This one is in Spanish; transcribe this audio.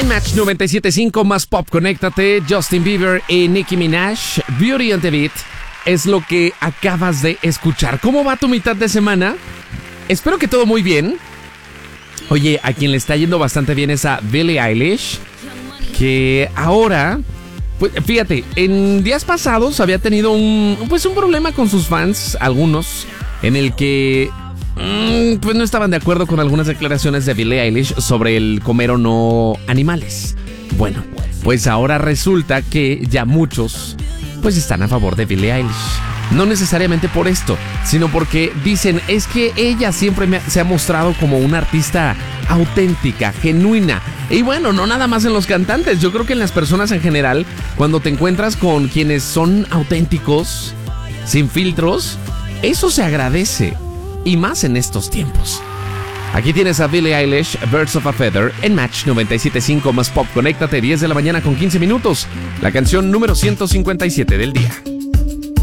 Match 97.5 más pop, conéctate. Justin Bieber y Nicki Minaj, Beauty and the Beat, es lo que acabas de escuchar. ¿Cómo va tu mitad de semana? Espero que todo muy bien. Oye, a quien le está yendo bastante bien es a Billie Eilish, que ahora, pues fíjate, en días pasados había tenido un problema con sus fans, algunos, en el que pues no estaban de acuerdo con algunas declaraciones de Billie Eilish sobre el comer o no animales. Bueno, pues ahora resulta que ya muchos pues están a favor de Billie Eilish. No necesariamente por esto, sino porque dicen es que ella siempre se ha mostrado como una artista auténtica, genuina. Y bueno, no nada más en los cantantes, yo creo que en las personas en general, cuando te encuentras con quienes son auténticos, sin filtros, eso se agradece. Y más en estos tiempos. Aquí tienes a Billie Eilish, Birds of a Feather, en Match 97.5 más pop. Conéctate, 10 de la mañana con 15 minutos. La canción número 157 del día.